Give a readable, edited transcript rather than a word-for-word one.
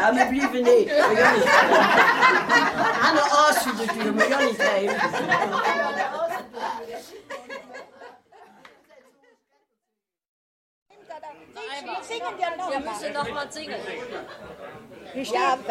Ja, wir blieben nicht. Wir gehen nicht. Alle Ausschüsse, wir gehen nicht rein. Wir müssen noch mal singen. Ja,